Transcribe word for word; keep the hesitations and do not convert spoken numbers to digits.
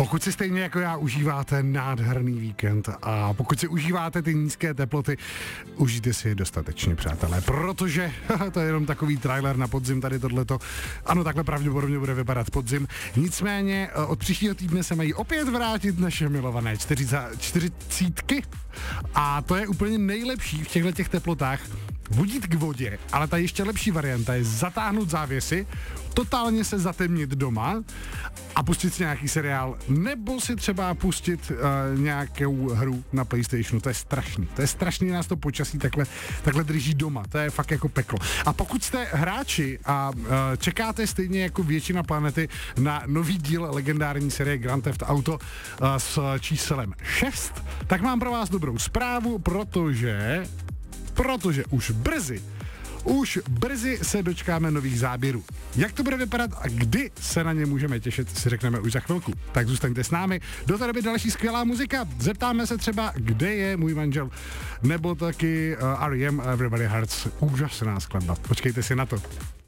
Pokud si stejně jako já užíváte nádherný víkend a pokud si užíváte ty nízké teploty, užijte si je dostatečně, přátelé, protože to je jenom takový trailer na podzim tady tohleto. Ano, takhle pravděpodobně bude vypadat podzim. Nicméně od příštího týdne se mají opět vrátit naše milované čtyřicítky a to je úplně nejlepší v těchto těch teplotách. Vodit k vodě, ale ta ještě lepší varianta je zatáhnout závěsy, totálně se zatemnit doma a pustit si nějaký seriál, nebo si třeba pustit uh, nějakou hru na PlayStationu. To je strašný. To je strašný, nás to počasí takhle, takhle drží doma. To je fakt jako peklo. A pokud jste hráči a uh, čekáte stejně jako většina planety na nový díl legendární série Grand Theft Auto uh, s číslem šest, tak mám pro vás dobrou zprávu, protože protože už brzy, už brzy se dočkáme nových záběrů. Jak to bude vypadat a kdy se na ně můžeme těšit, si řekneme už za chvilku. Tak zůstaňte s námi, do té doby další skvělá muzika. Zeptáme se třeba, kde je můj manžel, nebo taky uh, R E M Everybody Hurts. Úžasná skladba. Počkejte si na to.